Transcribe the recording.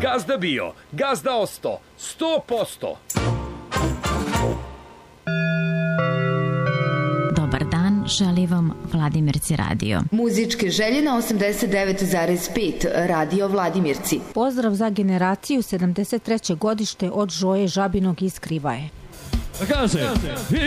Gazda bio, gazda osto, 100%. Dobar dan, želi vam Vladimirci radio. Muzičke želje na 89,5 Radio Vladimirci. Pozdrav za generaciju 73. godište od Žoje Žabinog iz Krivaje. Kaže